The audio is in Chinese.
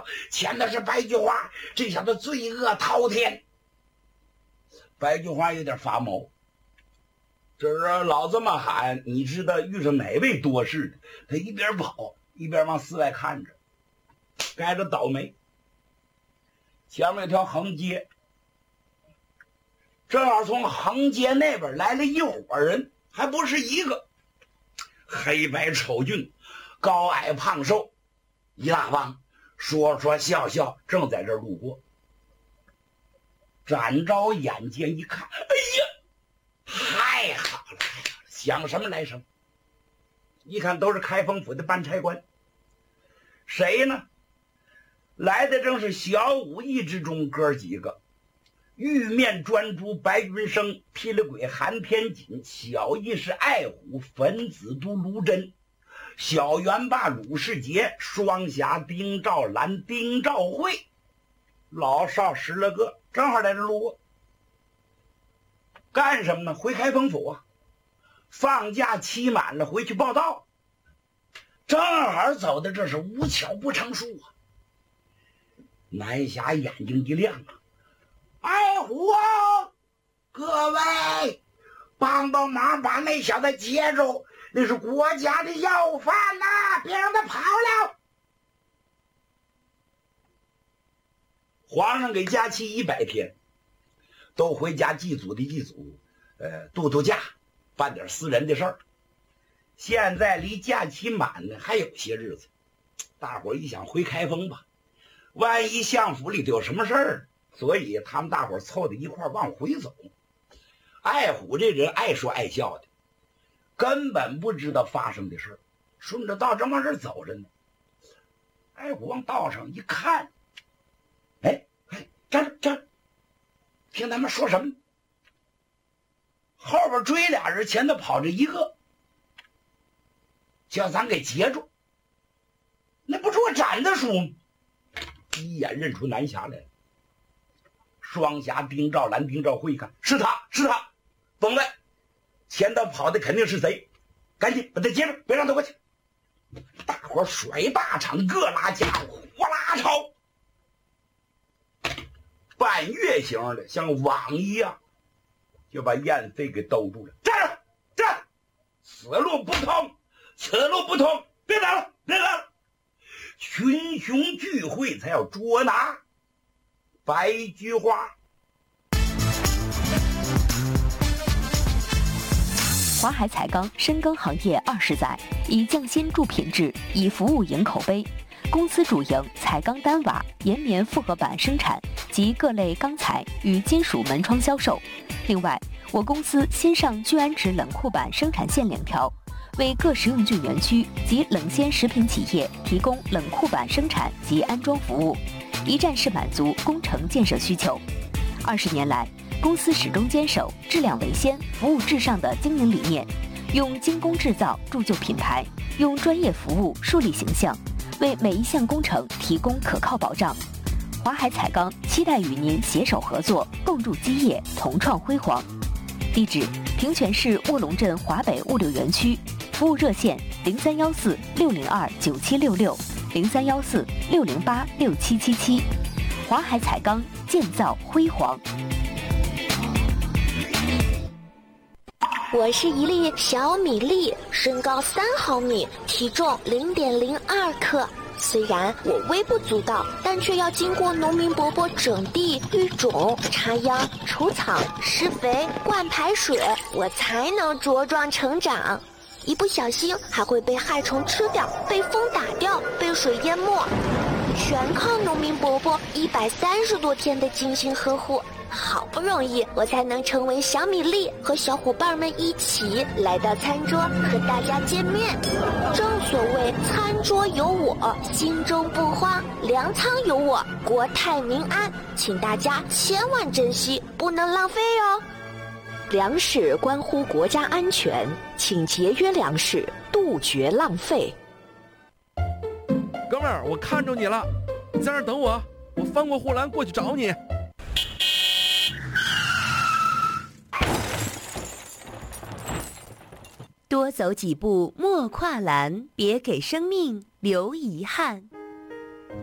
牵的是白菊花，这小子罪恶滔天。白菊花有点发毛，这是老这么喊，你知道遇上哪位多事的？他一边跑一边往寺外看着，该着倒霉。前面有条横街，正好从横街那边来了一伙人，还不是一个，黑白丑俊，高矮胖瘦，一大帮，说说笑笑，正在这儿路过。展着眼睛一看，哎呀，太好了，想什么来什么。一看都是开封府的班差官，谁呢？来的正是小武艺之中哥几个，玉面专诸白云生，霹雳鬼韩天锦，小义是爱虎粉子都卢真，小元霸鲁世杰，双侠丁兆兰丁兆慧，老少10来个，正好在这路过。干什么呢？回开封府啊，放假期满了回去报道。正好走的这是无巧不成书啊。南侠眼睛一亮啊，爱虎啊，各位帮帮忙把那小子截住，那是国家的要犯呐，别让他跑了。皇上给假期100天，都回家祭祖的祭祖，度度假，办点私人的事儿。现在离假期满呢，还有些日子。大伙儿一想回开封吧，万一相府里头有什么事儿，所以他们大伙儿凑在一块儿往回走。爱虎这人爱说爱笑的，根本不知道发生的事儿，顺着道正往这儿走着呢。爱虎往道上一看，哎，站着站着，听他们说什么？后边追俩人，前头跑着一个，叫咱给截住。那不是我展的书吗？一眼认出南侠来了。双侠丁兆兰丁兆慧一看是他，甭问，前头跑的肯定是贼，赶紧把他截住，别让他过去。大伙甩大场，各拉家伙，呼啦朝半月形的，像网一样，就把燕飞给兜住了。站住！站！此路不通，别打了！群雄聚会，才要捉拿白菊花。 华海彩钢深耕行业20载，以匠心助品质，以服务赢口碑。公司主营彩钢单瓦、岩棉复合板生产及各类钢材与金属门窗销售。另外，我公司新上聚氨酯冷库板生产线2条，为各食用菌园区及冷鲜食品企业提供冷库板生产及安装服务，一站式满足工程建设需求。20年来，公司始终坚守质量为先、服务至上的经营理念，用精工制造铸就品牌，用专业服务树立形象，为每一项工程提供可靠保障。华海彩钢期待与您携手合作，共筑基业，同创辉煌。地址：平泉市卧龙镇华北物流园区，服务热线0314-602-9766，0314-608-6777。华海彩钢，建造辉煌。 我是一粒小米粒，身高3毫米，体重0.02克。虽然我微不足道，但却要经过农民伯伯整地、育种、插秧、除草、施肥、灌排水，我才能茁壮成长。一不小心还会被害虫吃掉，被风打掉，被水淹没，全靠农民伯伯130多天的精心呵护。好不容易我才能成为小米粒，和小伙伴们一起来到餐桌和大家见面。正所谓餐桌有我，心中不慌；粮仓有我，国泰民安。请大家千万珍惜，不能浪费哦。 粮食关乎国家安全，请节约粮食，杜绝浪费。 哥们儿，我看着你了，你在那儿等我，我翻过护栏过去找你。 多走几步莫跨栏，别给生命留遗憾。